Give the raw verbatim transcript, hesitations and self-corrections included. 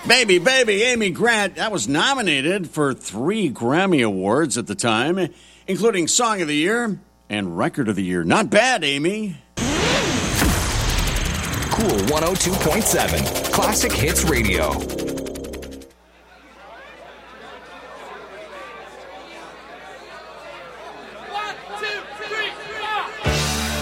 Baby, Baby, Amy Grant. That was nominated for three Grammy Awards at the time, including Song of the Year and Record of the Year. Not bad, Amy. Cool one oh two point seven, Classic Hits Radio.